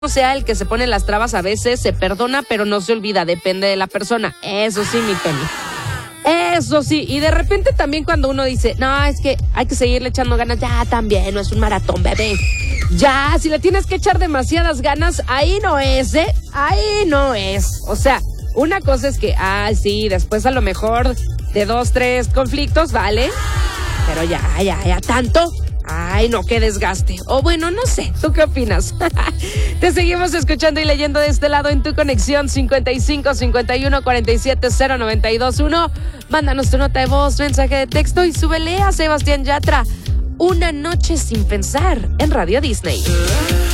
sea el que se pone las trabas, a veces se perdona, pero no se olvida, depende de la persona. Eso sí, mi Penny. Eso sí, y de repente también cuando uno dice, no, es que hay que seguirle echando ganas, ya también, no es un maratón, bebé. Ya, si le tienes que echar demasiadas ganas, ahí no es, ¿eh? Ahí no es. O sea, una cosa es que, sí, después a lo mejor de 2, 3 conflictos, vale. Pero ya, tanto. Ay, no, qué desgaste. O bueno, no sé, ¿tú qué opinas? Te seguimos escuchando y leyendo de este lado en tu conexión 55 51 47 0921. Mándanos tu nota de voz, mensaje de texto y súbele a Sebastián Yatra. Una noche sin pensar en Radio Disney.